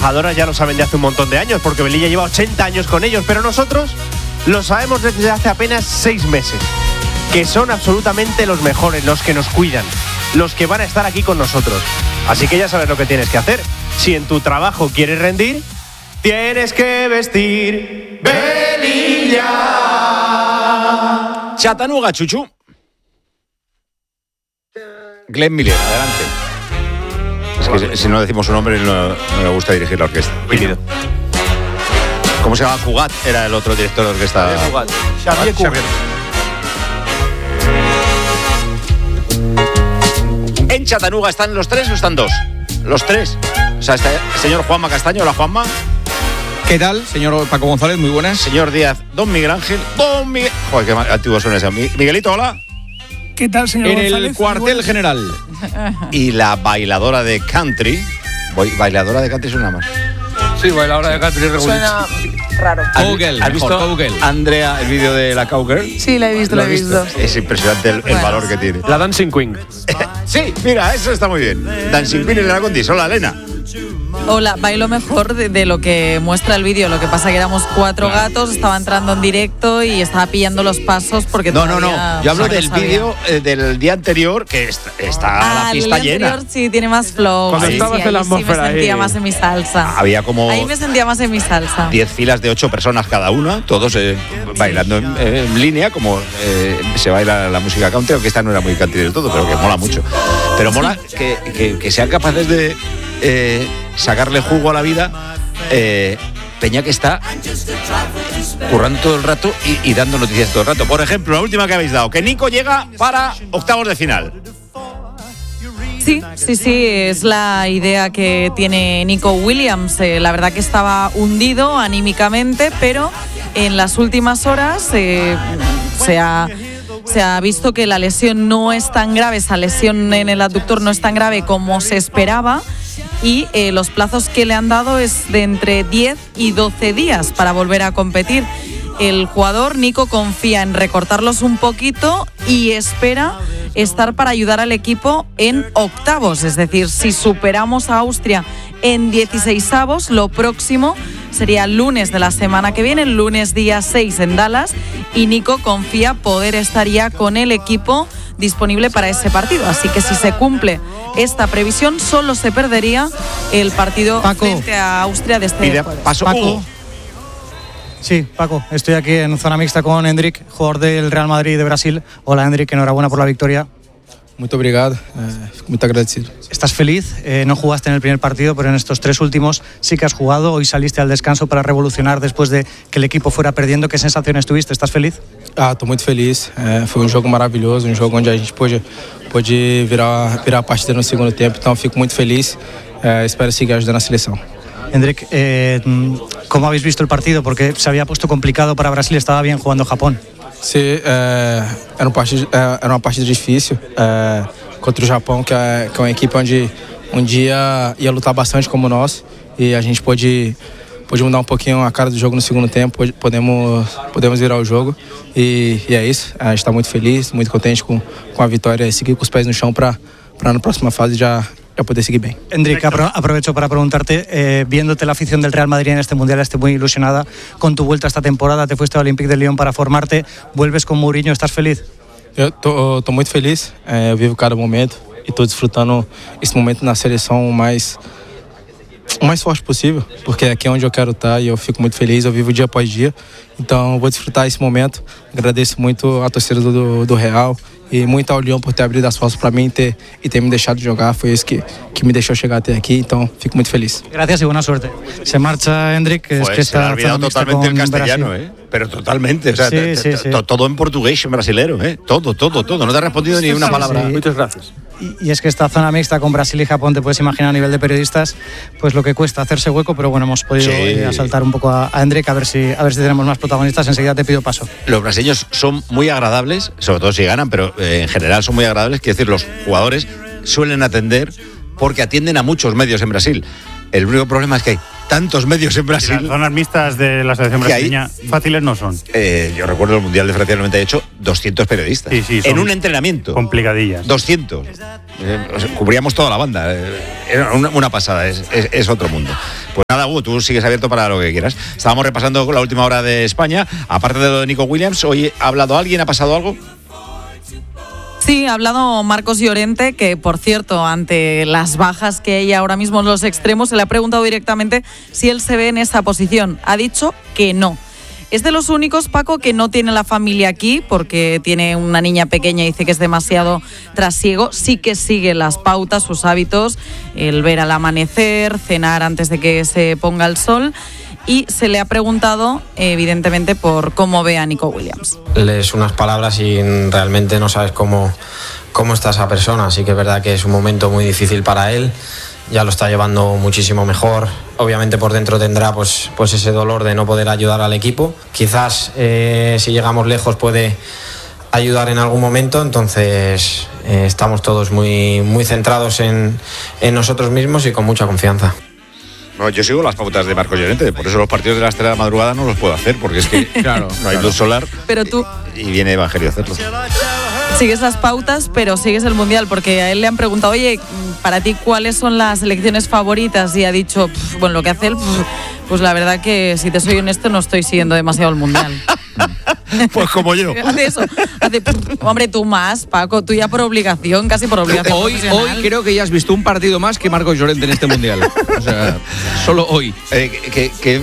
embajadoras ya lo saben de hace un montón de años, porque Velilla lleva 80 años con ellos, pero nosotros lo sabemos desde hace apenas 6 meses, que son absolutamente los mejores, los que nos cuidan, los que van a estar aquí con nosotros. Así que ya sabes lo que tienes que hacer. Si en tu trabajo quieres rendir, tienes que vestir Velilla. Chattanooga, Chuchu. Glenn Miller, adelante. Es que si no decimos su nombre no me gusta dirigir la orquesta. ¿Cómo se llama? Cugat era el otro director de orquesta. Xavier Cugat. ¿En Chattanooga están los 3 o están 2? Los 3. O sea, está el señor Juanma Castaño. Hola, Juanma. ¿Qué tal, señor Paco González? Muy buenas. Señor Díaz, don Miguel Ángel, don Miguel... Joder, qué antiguo suena ese. Miguelito, hola. ¿Qué tal, señor En González? el cuartel general. Y la bailadora de country. Bailadora de country suena más. Sí, bailadora de country regular. Suena raro. ¿Has visto, Andrea, el vídeo de la Cowgirl? Sí, la he visto, Es impresionante el valor que tiene. La Dancing Queen. Sí, mira, eso está muy bien. Dancing Queen y Elena Condis. Hola, Elena. Hola, bailo mejor de lo que muestra el vídeo. Lo que pasa que éramos 4 gatos, estaba entrando en directo y estaba pillando los pasos porque No. Yo hablo del vídeo del día anterior, que está la pista llena. Anterior, sí, tiene más flow. Cuando estabas en la atmósfera sí me sentía más en mi salsa. Había como... Ahí me sentía más en mi salsa. 10 filas de 8 personas cada una, todos bailando en línea, como se baila la música country, aunque esta no era muy country del todo, pero que mola mucho. Pero mola que sean capaces de sacarle jugo a la vida. Peña que está currando todo el rato y dando noticias todo el rato. Por ejemplo, la última que habéis dado, que Nico llega para octavos de final. Sí, es la idea que tiene Nico Williams. La verdad que estaba hundido anímicamente, pero en las últimas horas se ha visto que la lesión no es tan grave, esa lesión en el abductor no es tan grave como se esperaba, y los plazos que le han dado es de entre 10 y 12 días para volver a competir. El jugador Nico confía en recortarlos un poquito y espera estar para ayudar al equipo en octavos, es decir, si superamos a Austria en 16avos, lo próximo sería el lunes de la semana que viene, el lunes día 6 en Dallas, y Nico confía poder estar ya con el equipo disponible para ese partido. Así que si se cumple esta previsión, solo se perdería el partido frente a Austria de este jueves. Paco. Sí, Paco, estoy aquí en zona mixta con Hendrik, jugador del Real Madrid de Brasil. Hola, Hendrik, enhorabuena por la victoria. Muito obrigado, fico muy agradecido. ¿Estás feliz? No jugaste en el primer partido, pero en estos 3 últimos sí que has jugado. Hoy saliste al descanso para revolucionar después de que el equipo fuera perdiendo. ¿Qué sensaciones tuviste? ¿Estás feliz? Estou muito feliz. Foi jogo maravilhoso, jogo onde a gente pôde virar a partida no segundo tempo. Então fico muito feliz. Espero seguir ajudando a seleção. Hendrik, ¿cómo habéis visto el partido? Porque se había puesto complicado para Brasil, estaba bien jugando Japón. Sí, era uma partida difícil contra o Japão, que é uma equipe onde dia ia lutar bastante como nós, e a gente pôde mudar pouquinho a cara do jogo no segundo tempo, podemos virar o jogo, e é isso. A gente está muito feliz, muito contente com a vitória, e seguir com os pés no chão para na próxima fase já poder seguir bien. Hendrik, aprovecho para preguntarte, viéndote la afición del Real Madrid en este Mundial, estoy muy ilusionada con tu vuelta esta temporada, te fuiste al Olympique de Lyon para formarte, vuelves con Mourinho, ¿estás feliz? Eu tô muito feliz, eu vivo cada momento e estou desfrutando esse momento na seleção o mais forte possível, porque aqui é onde eu quero estar e eu fico muito feliz, eu vivo dia após dia, então vou desfrutar esse momento. Agradeço muito a torcida do Real e muito ao Lyon por ter abrido as portas para mí e ter me deixado jogar, foi isso que me deixou chegar até aqui, então fico muito feliz. Gracias y buena suerte. Se marcha Hendrik, pues es que se ha olvidado totalmente el castellano, Brasil. Pero totalmente, o sea, sí. todo en portugués, en brasilero, todo, no te ha respondido ni una palabra. Sí. Muchas gracias. Y es que esta zona mixta con Brasil y Japón, te puedes imaginar a nivel de periodistas, pues lo que cuesta hacerse hueco, pero bueno, hemos podido asaltar un poco a Hendrik, a ver si tenemos más protagonistas. Enseguida te pido paso. Los brasileños son muy agradables, sobre todo si ganan, pero en general son muy agradables, quiero decir, los jugadores suelen atender porque atienden a muchos medios en Brasil. El único problema es que hay tantos medios en Brasil. Las zonas mixtas de la selección brasileña fáciles no son. Yo recuerdo el Mundial de Francia del 98, 200 periodistas. Sí, en un entrenamiento. Complicadillas. 200. Cubríamos toda la banda. Era una pasada, es otro mundo. Pues nada, Hugo, tú sigues abierto para lo que quieras. Estábamos repasando la última hora de España. Aparte de lo de Nico Williams, ¿hoy ha hablado alguien? ¿Ha pasado algo? Sí, ha hablado Marcos Llorente, que por cierto, ante las bajas que hay ahora mismo en los extremos, se le ha preguntado directamente si él se ve en esa posición. Ha dicho que no. Es de los únicos, Paco, que no tiene la familia aquí porque tiene una niña pequeña y dice que es demasiado trasiego. Sí que sigue las pautas, sus hábitos, el ver al amanecer, cenar antes de que se ponga el sol. Y se le ha preguntado, evidentemente, por cómo ve a Nico Williams. Lees unas palabras y realmente no sabes cómo está esa persona. Así que es verdad que es un momento muy difícil para él. Ya lo está llevando muchísimo mejor. Obviamente por dentro tendrá pues ese dolor de no poder ayudar al equipo. Quizás si llegamos lejos puede ayudar en algún momento. Entonces estamos todos muy, muy centrados en nosotros mismos y con mucha confianza. No, yo sigo las pautas de Marcos Llorente, por eso los partidos de las 3 de la madrugada no los puedo hacer, porque es que claro, no hay luz solar. Pero tú y viene Evangelio a hacerlo. Sigues las pautas, pero sigues el Mundial, porque a él le han preguntado, oye, para ti, ¿cuáles son las selecciones favoritas? Y ha dicho, bueno, lo que hace él, pues la verdad que, si te soy honesto, no estoy siguiendo demasiado el Mundial. Pues como yo. Hace eso. Hombre, tú más, Paco, tú ya por obligación, casi por obligación. Hoy creo que ya has visto un partido más que Marcos Llorente en este Mundial. O sea, solo hoy. Que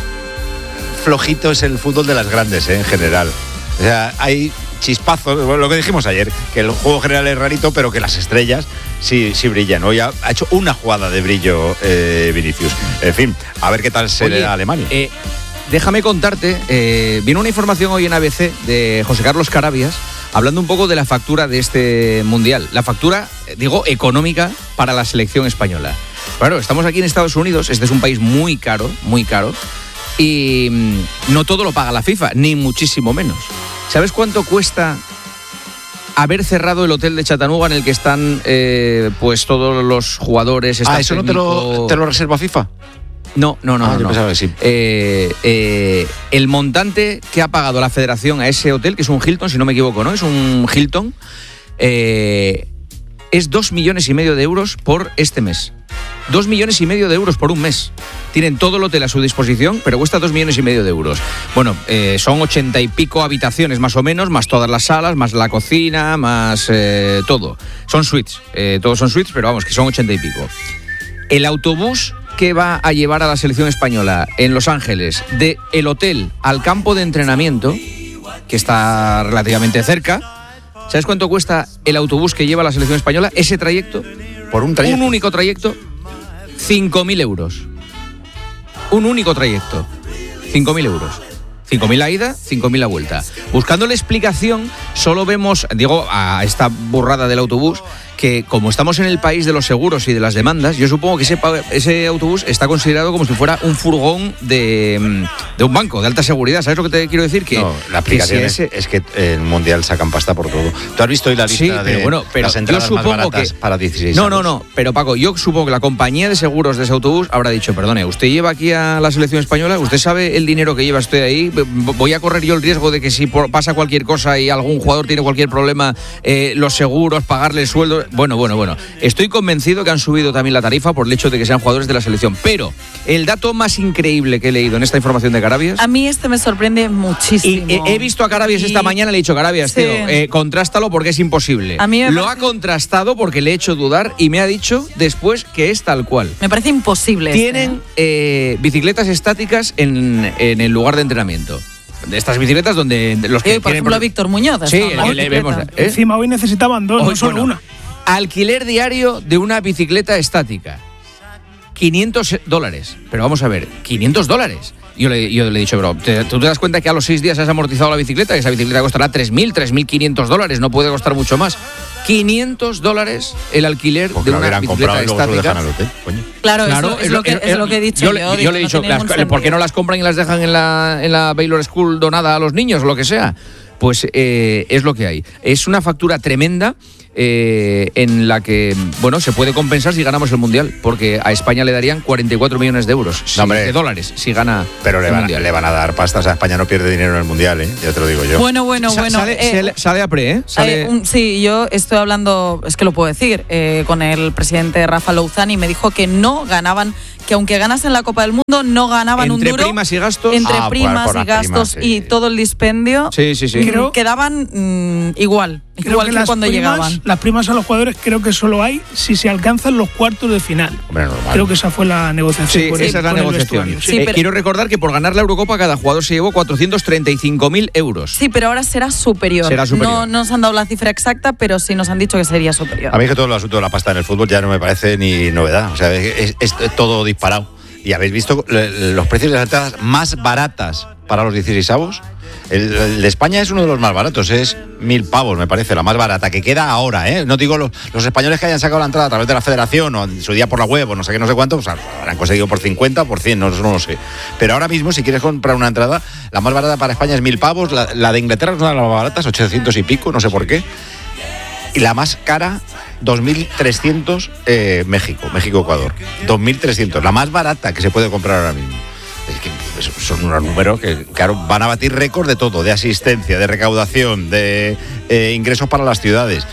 flojito es el fútbol de las grandes, en general. O sea, hay chispazos, lo que dijimos ayer, que el juego general es rarito, pero que las estrellas sí brillan. Hoy ha hecho una jugada de brillo Vinicius. En fin, a ver qué tal se le da a Alemania. Déjame contarte, vino una información hoy en ABC de José Carlos Carabias, hablando un poco de la factura de este Mundial. La factura, digo, económica para la selección española. Claro, estamos aquí en Estados Unidos, este es un país muy caro, y no todo lo paga la FIFA, ni muchísimo menos. ¿Sabes cuánto cuesta haber cerrado el hotel de Chattanooga en el que están pues todos los jugadores? ¿Eso no te lo reserva FIFA? No. Yo pensaba que sí. El montante que ha pagado la federación a ese hotel, que es un Hilton, si no me equivoco, ¿no? Es un Hilton, es 2,5 millones de euros por este mes. 2,5 millones de euros por un mes. Tienen todo el hotel a su disposición, pero cuesta 2,5 millones de euros. Bueno, son 80 y pico habitaciones más o menos, más todas las salas, más la cocina, más todo. Son suites, todos son suites, pero vamos, que son 80 y pico. El autobús que va a llevar a la selección española en Los Ángeles de el hotel al campo de entrenamiento, que está relativamente cerca, ¿sabes cuánto cuesta el autobús que lleva a la selección española? Ese trayecto, por un único trayecto, 5.000 euros. Un único trayecto, 5.000 euros. 5.000 la ida, 5.000 la vuelta. Buscando la explicación, solo vemos, digo, a esta burrada del autobús, que como estamos en el país de los seguros y de las demandas, yo supongo que ese autobús está considerado como si fuera un furgón de un banco, de alta seguridad. ¿Sabes lo que te quiero decir? Que no, la aplicación es que en el Mundial sacan pasta por todo. ¿Tú has visto hoy la lista de las entradas más baratas para 16 años? No, pero Paco, yo supongo que la compañía de seguros de ese autobús habrá dicho, perdone, usted lleva aquí a la selección española, usted sabe el dinero que lleva usted ahí, voy a correr yo el riesgo de que si pasa cualquier cosa y algún jugador tiene cualquier problema, los seguros, pagarle el sueldo. Bueno. Estoy convencido que han subido también la tarifa por el hecho de que sean jugadores de la selección. Pero el dato más increíble que he leído en esta información de Carabias... A mí me sorprende muchísimo. Y he visto a Carabias esta mañana, le he dicho, Carabias, sí, tío, contrástalo porque es imposible. Lo ha contrastado porque le he hecho dudar y me ha dicho después que es tal cual. Me parece imposible. Tienen bicicletas estáticas en el lugar de entrenamiento. De estas bicicletas donde los que por ejemplo, Víctor Muñoz. Sí, le vemos. Encima hoy necesitaban dos, no solo una. Alquiler diario de una bicicleta estática. $500. Pero vamos a ver, $500. Yo le he dicho, bro, ¿tú te das cuenta que a los 6 días has amortizado la bicicleta? Que esa bicicleta costará $3.500, no puede costar mucho más. $500 el alquiler de una bicicleta estática. Claro, es lo que he dicho yo. Yo le he dicho, ¿por qué no las compran y las dejan en la Baylor School donada a los niños o lo que sea? Pues es lo que hay. Es una factura tremenda. en la que, bueno, se puede compensar si ganamos el Mundial, porque a España le darían 44 millones de euros, de dólares, si gana el Mundial. Le van a dar pasta, o sea, España no pierde dinero en el Mundial, ya te lo digo yo. Bueno. Sale a pre, ¿eh? Sí, yo estoy hablando, es que lo puedo decir, con el presidente Rafa Louzani, me dijo que no ganaban, que aunque ganasen la Copa del Mundo, no ganaban un duro. Entre primas y gastos. Entre primas y gastos y todo el dispendio. Sí. Quedaban igual que cuando llegaban. Las primas a los jugadores creo que solo hay si se alcanzan los cuartos de final. Hombre, normal. Creo que esa fue la negociación. Sí, esa es la negociación. Quiero recordar que por ganar la Eurocopa cada jugador se llevó 435.000 euros. Sí, pero ahora será superior. No nos han dado la cifra exacta, pero sí nos han dicho que sería superior. A mí es que todo el asunto de la pasta en el fútbol ya no me parece ni novedad. O sea, es todo disparado. ¿Y habéis visto los precios de las entradas más baratas para los 16avos? El de España es uno de los más baratos, es 1.000 pavos, me parece, la más barata, que queda ahora, ¿eh? No digo los españoles que hayan sacado la entrada a través de la federación o en su día por la web o no sé qué, no sé cuánto, pues habrán conseguido por 50 o por 100, no lo sé. Pero ahora mismo, si quieres comprar una entrada, la más barata para España es 1.000 pavos, la de Inglaterra es una de las más baratas, 800 y pico, no sé por qué. Y la más cara, 2.300, México-Ecuador. 2.300, la más barata que se puede comprar ahora mismo. Es que son unos números que, claro, van a batir récord de todo, de asistencia, de recaudación, de ingresos para las ciudades.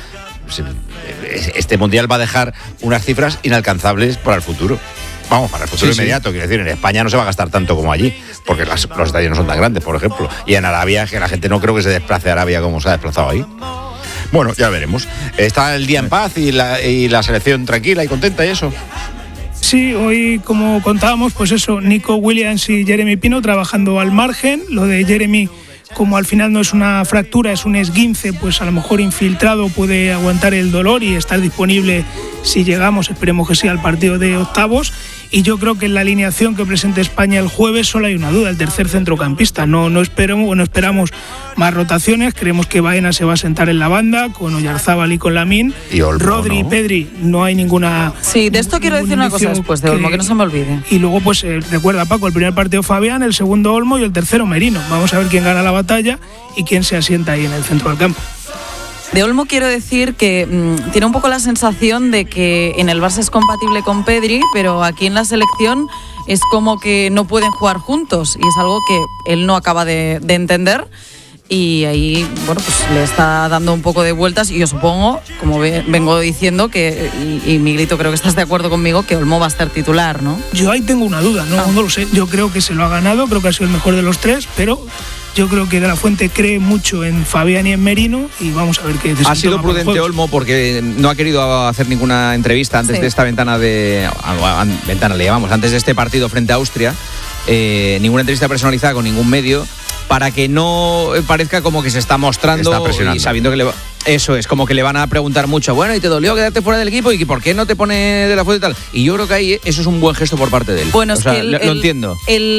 Este Mundial va a dejar unas cifras inalcanzables para el futuro. Vamos, para el futuro inmediato. Quiero decir, en España no se va a gastar tanto como allí, porque los estadios no son tan grandes, por ejemplo. Y en Arabia, que la gente no creo que se desplace a Arabia como se ha desplazado ahí. Bueno, ya veremos. ¿Está el día en paz y la selección tranquila y contenta y eso? Sí, hoy, como contábamos, pues eso, Nico Williams y Jeremy Pino trabajando al margen. Lo de Jeremy, como al final no es una fractura, es un esguince, pues a lo mejor infiltrado puede aguantar el dolor y estar disponible si llegamos, esperemos que sea, al partido de octavos. Y yo creo que en la alineación que presente España el jueves solo hay una duda, el tercer centrocampista. No esperamos más rotaciones, creemos que Baena se va a sentar en la banda con Oyarzábal y con Lamine. Y Olmo, Rodri, ¿no? Pedri, no hay ninguna... Sí, de esto quiero decir una cosa después de Olmo, que no se me olvide. Y luego, pues recuerda, Paco, el primer partido Fabián, el segundo Olmo y el tercero Merino. Vamos a ver quién gana la batalla y quién se asienta ahí en el centro del campo. De Olmo quiero decir que tiene un poco la sensación de que en el Barça es compatible con Pedri, pero aquí en la selección es como que no pueden jugar juntos y es algo que él no acaba de entender. Y ahí, bueno, pues le está dando un poco de vueltas y yo supongo, como vengo diciendo, que y Miguelito, creo que estás de acuerdo conmigo, que Olmo va a ser titular, ¿no? Yo ahí tengo una duda, no lo sé. Yo creo que se lo ha ganado, creo que ha sido el mejor de los tres, pero yo creo que De la Fuente cree mucho en Fabián y en Merino y vamos a ver qué ha sido prudente Olmo porque no ha querido hacer ninguna entrevista antes de esta ventana le llamamos, antes de este partido frente a Austria, ninguna entrevista personalizada con ningún medio, para que no parezca como que se está mostrando y sabiendo que eso es, como que le van a preguntar mucho, bueno, ¿y te dolió quedarte fuera del equipo? ¿Y por qué no te pone De la Fuente y tal? Y yo creo que ahí eso es un buen gesto por parte de él. Bueno, es que lo entiendo.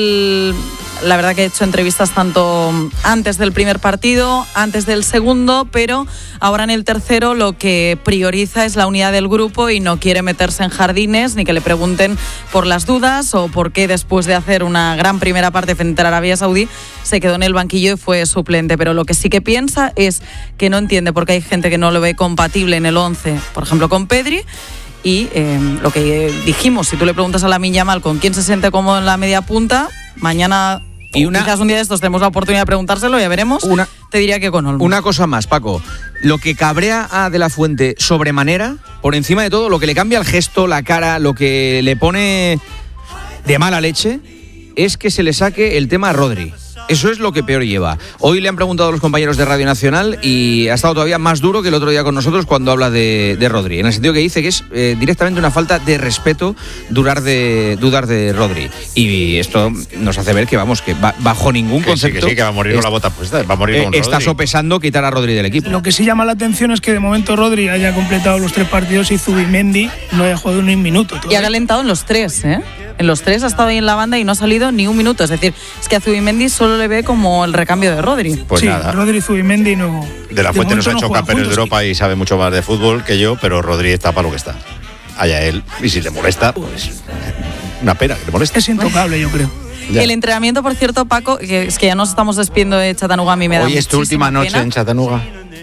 La verdad que he hecho entrevistas tanto antes del primer partido, antes del segundo, pero ahora en el tercero lo que prioriza es la unidad del grupo y no quiere meterse en jardines ni que le pregunten por las dudas o por qué después de hacer una gran primera parte frente a Arabia Saudí se quedó en el banquillo y fue suplente. Pero lo que sí que piensa es que no entiende por qué hay gente que no lo ve compatible en el 11, por ejemplo con Pedri. Y lo que dijimos, si tú le preguntas a Lamine Yamal con quién se siente cómodo en la media punta, mañana quizás un día de estos tenemos la oportunidad de preguntárselo, ya veremos, te diría que con Olmo. Una cosa más, Paco, lo que cabrea a De la Fuente sobremanera, por encima de todo, lo que le cambia el gesto, la cara, lo que le pone de mala leche, es que se le saque el tema a Rodri. Eso es lo que peor lleva. Hoy le han preguntado a los compañeros de Radio Nacional y ha estado todavía más duro que el otro día con nosotros cuando habla de Rodri, en el sentido que dice que es directamente una falta de respeto dudar de Rodri. Y esto nos hace ver que bajo ningún concepto que va a morir con la bota puesta, va a morir con Rodri. Está sopesando quitar a Rodri del equipo. Lo que sí llama la atención es que de momento Rodri haya completado los 3 partidos y Zubimendi no haya jugado ni un minuto todavía. Y ha calentado en los 3, ¿eh? En los 3 ha estado ahí en la banda y no ha salido ni un minuto. Es decir, es que a Zubimendi solo le ve como el recambio de Rodri. Pues sí, nada. Rodri y Zubimendi no... De la Fuente nos ha hecho campeones de Europa y sabe mucho más de fútbol que yo, pero Rodri está para lo que está. Allá él. Y si le molesta, pues una pena que le moleste. Es intocable, yo creo. Ya. El entrenamiento, por cierto, Paco, que es que ya nos estamos despidiendo de Chattanooga, a mí me da Hoy es tu última noche pena. en Chattanooga.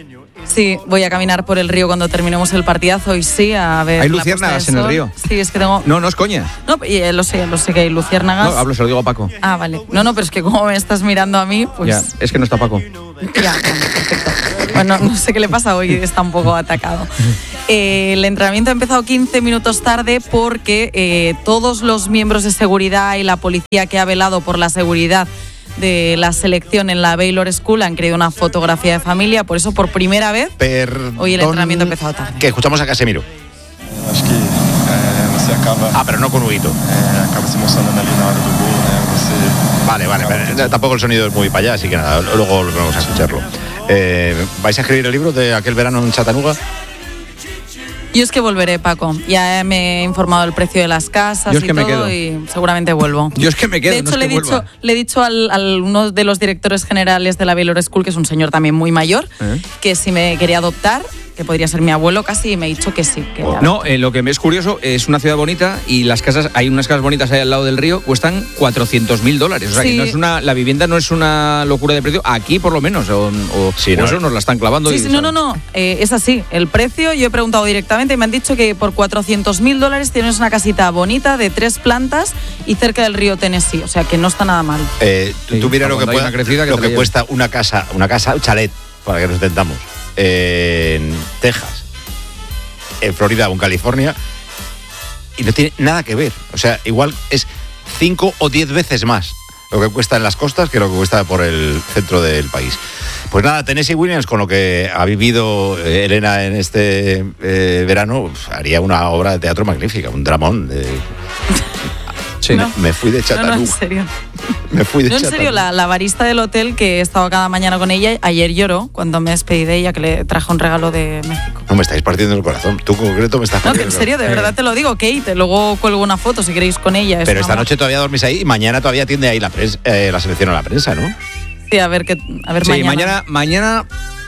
Sí, voy a caminar por el río cuando terminemos el partidazo y sí, a ver. ¿Hay luciérnagas en el río? Sí, es que tengo. No es coña. No, lo sé que hay luciérnagas. No, se lo digo a Paco. Ah, vale. No, pero es que como me estás mirando a mí, pues. Ya, es que no está Paco. Ya, perfecto. Bueno, no sé qué le pasa hoy, está un poco atacado. El entrenamiento ha empezado 15 minutos tarde porque todos los miembros de seguridad y la policía que ha velado por la seguridad de la selección en la Baylor School han querido una fotografía de familia, por eso por primera vez hoy el entrenamiento ha empezado tarde. Que escuchamos a Casemiro. Acho que você acaba. Pero no con Huguito. Acaba se emocionando ali na hora do gol, né? Vale. Tampoco el sonido es muy para allá, así que nada, luego vamos a escucharlo. ¿Vais a escribir el libro de aquel verano en Chattanooga? Yo es que volveré, Paco. Ya me he informado del precio de las casas y todo y seguramente vuelvo. Yo es que me quedo. De hecho, no es que le he dicho al uno de los directores generales de la Baylor School, que es un señor también muy mayor, que si me quería adoptar, que podría ser mi abuelo casi, y me ha dicho que sí. No, lo que me es curioso, es una ciudad bonita y las casas, hay unas casas bonitas ahí al lado del río, cuestan $400,000. O sea, sí. que no es la vivienda no es una locura de precio, aquí por lo menos, sí, ¿no? Eso nos la están clavando. Sí, no, es así. El precio, yo he preguntado directamente y me han dicho que por $400,000 tienes una casita bonita de 3 plantas y cerca del río Tennessee, o sea que no está nada mal. Tú mira lo que cuesta una casa, un chalet, para que nos entendamos, en Texas, en Florida o en California, y no tiene nada que ver. O sea, igual es 5 o 10 veces más lo que cuesta en las costas que lo que cuesta por el centro del país. Pues nada, Tennessee Williams, con lo que ha vivido Elena en este verano, haría una obra de teatro magnífica, un dramón. Sí. Me fui de Chattanooga. No, en serio. Me fui de Chattanooga. En serio, la barista del hotel que he estado cada mañana con ella, ayer lloró cuando me despedí de ella, que le trajo un regalo de México. No, me estáis partiendo el corazón. Tú en concreto me estás partiendo. No, en serio, de verdad te lo digo, Kate. Luego cuelgo una foto si queréis con ella. Pero esta noche todavía dormís ahí y mañana todavía atiende ahí la selección a la prensa, ¿no? Sí, a ver sí, mañana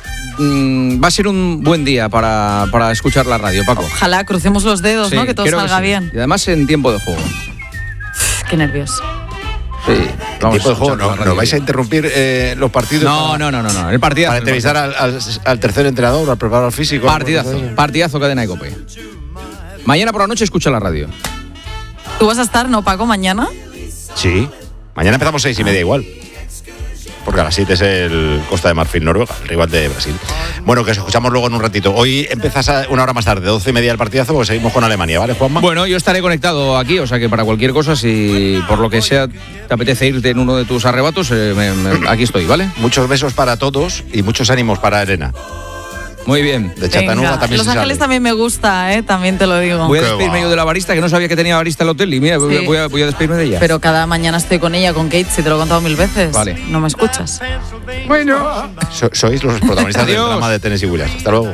va a ser un buen día para escuchar la radio, Paco. Ojalá, crucemos los dedos, sí, ¿no? Que todo salga bien. Y además en tiempo de juego. Qué nervios. Sí, en tiempo de juego, ¿no vais a interrumpir los partidos? No. El partidazo. Para entrevistar al tercer entrenador, al preparador físico. Partidazo, Cadena de Cope. Mañana por la noche escucha la radio. ¿Tú vas a estar, no, Paco, mañana? Sí. Mañana empezamos 6:30 igual. Porque a las 7 es el Costa de Marfil, Noruega, el rival de Brasil. Bueno, que os escuchamos luego en un ratito. Hoy empiezas una hora más tarde, 12:30 el partidazo, pues seguimos con Alemania, ¿vale, Juanma? Bueno, yo estaré conectado aquí, o sea que para cualquier cosa, si por lo que sea te apetece irte en uno de tus arrebatos, aquí estoy, ¿vale? Muchos besos para todos y muchos ánimos para Elena. Muy bien. De Chattanooga también. Los Ángeles también me gusta, también te lo digo. Voy a despedirme yo de la barista, que no sabía que tenía barista el hotel, y mira, sí. voy a despedirme de ella. Pero cada mañana estoy con ella, con Kate, si te lo he contado 1000 veces. Vale. ¿No me escuchas? Bueno. Sois los protagonistas del drama de Tennessee Williams. Hasta luego.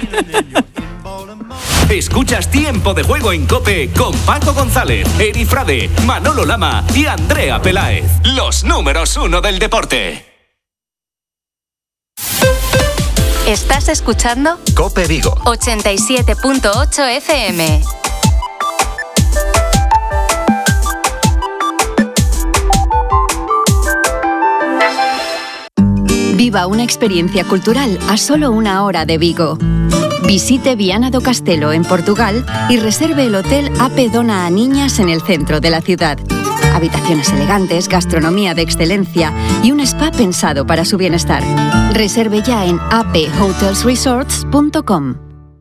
Escuchas Tiempo de Juego en COPE con Paco González, Eri Frade, Manolo Lama y Andrea Peláez. Los números 1 del deporte. ¿Estás escuchando? COPE Vigo 87.8 FM. Viva una experiencia cultural a solo 1 hora de Vigo. Visite Viana do Castelo en Portugal y reserve el hotel AP Dona a Niñas en el centro de la ciudad. Habitaciones elegantes, gastronomía de excelencia y un spa pensado para su bienestar. Reserve ya en aphotelsresorts.com.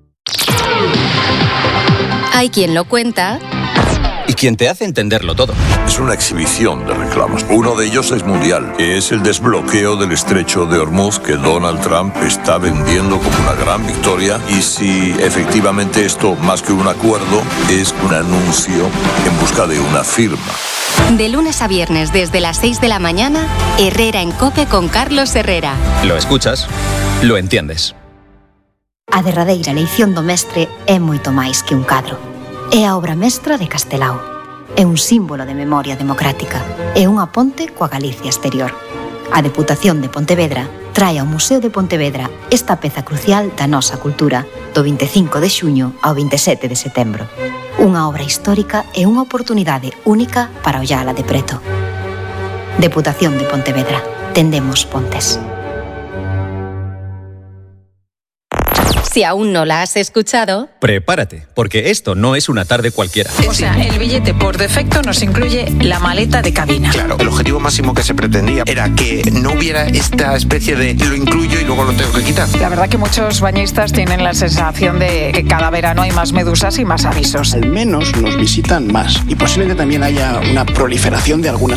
Hay quien lo cuenta y quien te hace entenderlo todo. Es una exhibición de reclamos. Uno de ellos es mundial, que es el desbloqueo del estrecho de Hormuz que Donald Trump está vendiendo como una gran victoria. Y si efectivamente esto, más que un acuerdo, es un anuncio en busca de una firma. De lunes a viernes desde las 6 de la mañana, Herrera en COPE con Carlos Herrera. Lo escuchas, lo entiendes. A derradeira eleición do mestre é moito máis que un cadro. É a obra mestra de Castelao. É un símbolo de memoria democrática. É unha ponte coa Galicia exterior. A Deputación de Pontevedra trae ao Museo de Pontevedra esta peza crucial da nosa cultura do 25 de xuño ao 27 de setembro. Unha obra histórica e unha oportunidade única para ollala de preto. Deputación de Pontevedra. Tendemos pontes. Si aún no la has escuchado, Prepárate, porque esto no es una tarde cualquiera. O sea, el billete por defecto nos incluye la maleta de cabina. Claro, el objetivo máximo que se pretendía era que no hubiera esta especie de lo incluyo y luego lo tengo que quitar. La verdad que muchos bañistas tienen la sensación de que cada verano hay más medusas y más avisos. Al menos nos visitan más y posiblemente también haya una proliferación de algunas